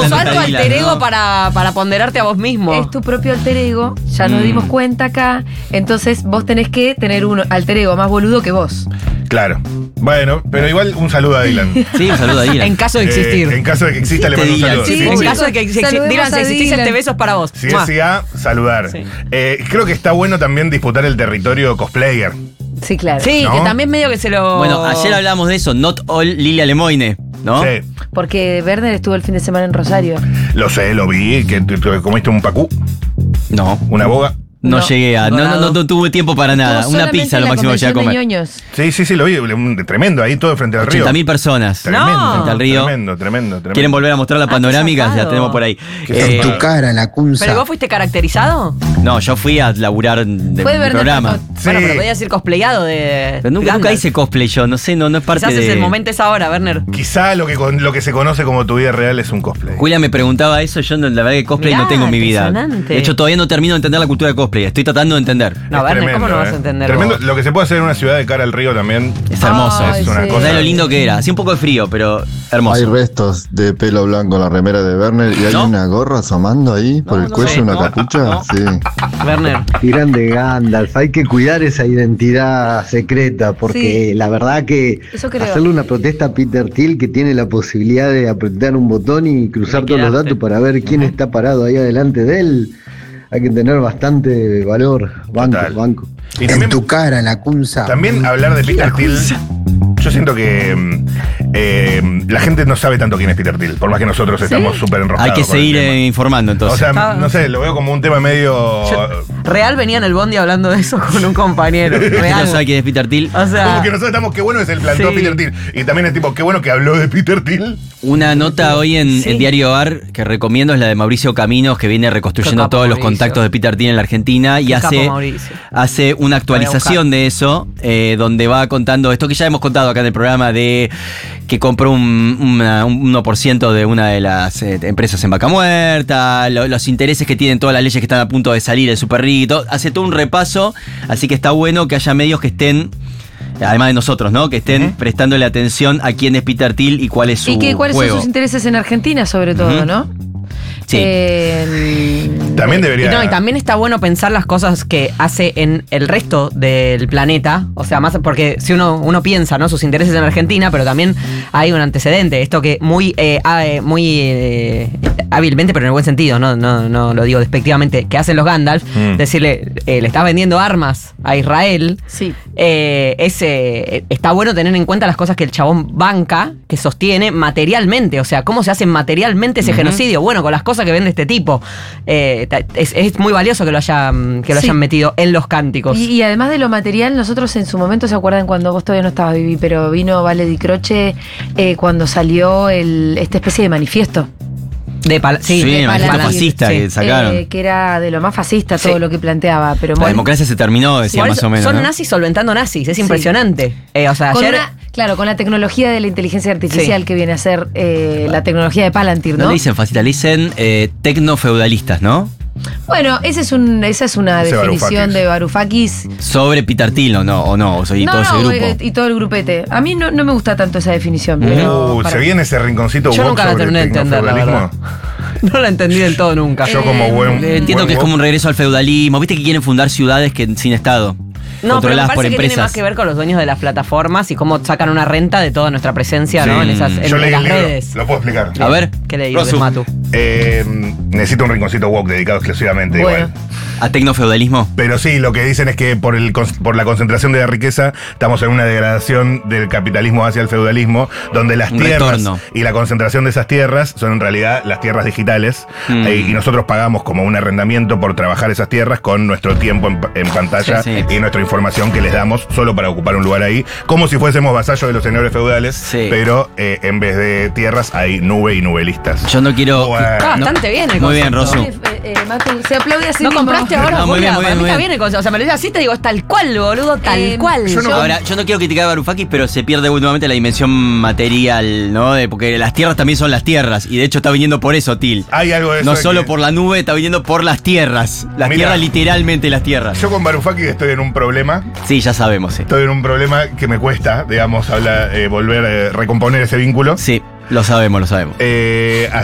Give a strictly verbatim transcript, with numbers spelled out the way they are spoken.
usás tu Dylan, alter ego ¿no? para, para ponderarte a vos mismo. Es tu propio alter ego, ya nos Mm. dimos cuenta acá. Entonces vos tenés que tener un alter ego más boludo que vos. Claro. Bueno, pero igual un saludo a Dylan. Sí, un saludo a Dylan. En caso de existir. Eh, en caso de que exista, le mando un Dylan, saludo. sí, Sí, en sí. caso de que exista. Saludemos Dylan, si a existís, Dylan. este beso es para vos. Si Mua. es I A, saludar. Sí. Eh, creo que está bueno también disputar el territorio cosplayer. Sí, claro. Sí, ¿No? que también medio que se lo. Bueno, ayer hablamos de eso, not all Lilia Lemoine, ¿no? Sí, Porque Werner estuvo el fin de semana en Rosario. lo sé, lo vi, que te- te comiste un pacú, No. una boga. No, No, llegué a. No, no, no, no tuve tiempo para nada. Estuvo Una solamente pizza en lo la máximo que llegué a convención comer. de ñoños. Sí, sí, sí, lo vi, un- tremendo, ahí todo frente al río. ochenta mil personas. Tremendo, No. Frente al río. Tremendo, tremendo, tremendo. ¿Quieren volver a mostrar la Ah, panorámica? qué Ya zarpado. tenemos por ahí. Qué Eh, En tu cara, la cunza. ¿Pero vos fuiste caracterizado? no, yo fui a laburar de, Fue de Werner programa. Pacot. Sí. Bueno, pero podías ir cosplayado de. Pero nunca, nunca Gandalf. hice cosplay yo, no sé, no, no es parte Quizás de. es el momento, es ahora, Werner. Quizá lo que, con- lo que se conoce como tu vida real es un cosplay. Julia me preguntaba eso, yo no- la verdad que cosplay Mirá, no tengo en mi vida. impresionante. De hecho, todavía no termino de entender la cultura de cosplay. Estoy tratando de entender. No, Es Werner, ¿cómo no tremendo, vas a eh. entender? Tremendo. vos? Lo que se puede hacer en una ciudad de cara al río también. Es hermoso. Ay, es una sí. cosa. ¿Sabes lo lindo que era? Hacía un poco de frío, pero hermoso. Hay restos de pelo blanco en la remera de Werner y hay ¿No? una gorra asomando ahí por el no cuello, sé, una no, capucha. no. Sí. Werner. Grande Gandalf, hay que cuidar esa identidad secreta porque Sí. la verdad que Eso creo. hacerle una protesta a Peter Thiel que tiene la posibilidad de apretar un botón y cruzar todos los Liquidarte. datos para ver quién está parado ahí adelante de él, hay que tener bastante valor, banco, Total. banco. Y En también, tu cara, la cunza. también hablar de Peter Thiel. Yo siento que mm, eh, la gente no sabe tanto quién es Peter Thiel, por más que nosotros estamos súper enroscados. Hay que con el seguir tema. eh, informando entonces. O sea, Ah. no sé, lo veo como un tema medio. Yo- Real venía en el bondi hablando de eso con un compañero. ¿Usted Real. no sabe quién es Peter Thiel? O sea. Como que nosotros estamos, qué bueno es el planteo Sí. Peter Thiel. Y también es tipo, qué bueno que habló de Peter Thiel. Una nota hoy en Sí. el diario A R que recomiendo es la de Mauricio Caminos, que viene reconstruyendo Qué capo, todos los Mauricio. contactos de Peter Thiel en la Argentina y Qué capo, hace, Mauricio. hace una actualización de eso, eh, donde va contando esto que ya hemos contado acá en el programa de que compró un, una- un uno por ciento de una de las eh, empresas en Vaca Muerta, lo- los intereses que tienen todas las leyes que están a punto de salir, el super rito, hace todo un repaso, así que está bueno que haya medios que estén, además de nosotros, ¿no? Que estén prestándole atención a quién es Peter Thiel y cuál es su Y que, cuáles juego. son sus intereses en Argentina, sobre todo, Ujú. ¿no? Sí. Eh, También Y debería. no, y también está bueno pensar las cosas que hace en el resto del planeta. O sea, más porque si uno, uno piensa, ¿no? Sus intereses en Argentina, pero también hay un antecedente. Esto que muy, eh, ah, eh, muy eh, hábilmente, pero en el buen sentido, no, no, no lo digo despectivamente, que hacen los Gandalf, Mm. decirle, eh, le estás vendiendo armas a Israel. sí. Eh, es, eh, está bueno tener en cuenta las cosas que el chabón banca, que sostiene materialmente. O sea, cómo se hace materialmente ese Ujú. genocidio. Bueno, con las cosas que vende este tipo. Eh, ta- es, es muy valioso que lo hayan, que lo Sí. hayan metido en los cánticos. Y, y además de lo material, nosotros en su momento, ¿se acuerdan cuando vos todavía no estabas, Vivi? Pero vino Vale Di Croce eh, cuando salió el, esta especie de manifiesto. De pal- sí, Sí, de el manifiesto Paladín. fascista Sí. que sacaron. eh, que era de lo más fascista todo Sí. lo que planteaba. Pero La bueno, democracia se terminó, decía Igual más o menos. Son ¿no? nazis solventando nazis, es Sí. impresionante. Eh, o sea, con ayer. una- claro, con la tecnología de la inteligencia artificial que viene a ser eh, la tecnología de Palantir, No ¿no? le dicen fascistas, le dicen eh, tecnofeudalistas, ¿no? Bueno, ese es un, esa es una Ese definición Varoufakis. de Varoufakis. Sobre Peter Thiel, ¿o no? ¿O no? O sea, y No, todo ese no, grupo. eh, y todo el grupete. A mí no, no me gusta tanto esa definición. Pero Uh, para- se viene ese rinconcito Yo woke nunca la sobre terminé de entender, la tecnofeudalismo. No la entendí del todo nunca. Yo como Eh, buen. Eh, Entiendo buen que es woke, como un regreso al feudalismo. Viste que quieren fundar ciudades que sin Estado. No, pero me controladas parece por que tiene empresas. más que ver con los dueños de las plataformas y cómo sacan una renta de toda nuestra presencia, ¿no? Sí. En esas en, Yo leí en las el libro, redes. lo puedo explicar. A ver. ¿Qué leí Rosu. de Matu? Eh, necesito un rinconcito woke dedicado exclusivamente Bueno. igual. ¿A tecnofeudalismo? Pero sí, lo que dicen es que por, el, cons- por la concentración de la riqueza estamos en una degradación del capitalismo hacia el feudalismo, donde las Un tierras retorno. y la concentración de esas tierras son en realidad las tierras digitales Mm. eh, y nosotros pagamos como un arrendamiento por trabajar esas tierras con nuestro tiempo en, en pantalla Sí, sí. y nuestra información que les damos solo para ocupar un lugar ahí, como si fuésemos vasallos de los señores feudales, Sí. pero eh, en vez de tierras hay nube y nubelistas. Yo no quiero. Bueno. Está no- bastante bien el Muy bien, concepto. Rosu. Eh, eh, Matu, se aplaude así ¿No mismo. compraste ahora? No, muy bien, Julia? muy Para bien, mí muy está bien. bien el concepto. O sea, me lo dices así, te digo, es tal cual, boludo, tal Eh, cual. yo no- Yo- Ahora, yo no quiero criticar a Varoufakis, pero se pierde últimamente la dimensión material, ¿no? De- porque las tierras también son las tierras. Y de hecho está viniendo por eso, Til. Hay algo de eso. No de solo que- por la nube, está viniendo por las tierras. Las Mira. tierras, literalmente las tierras. Yo con Varoufakis estoy en un problema. Sí, ya sabemos, sí. Estoy en un problema que me cuesta, digamos, hablar, eh, volver a recomponer ese vínculo. Sí, lo sabemos, lo sabemos. Eh,